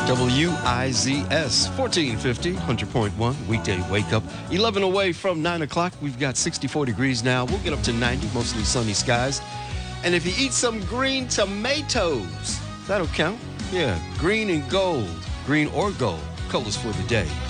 WIZS 1450, 100.1, weekday wake up. 11 away from 9 o'clock. We've got 64 degrees now. We'll get up to 90, mostly sunny skies. And if you eat some green tomatoes, that'll count. Yeah, green and gold. Green or gold. Colors for the day.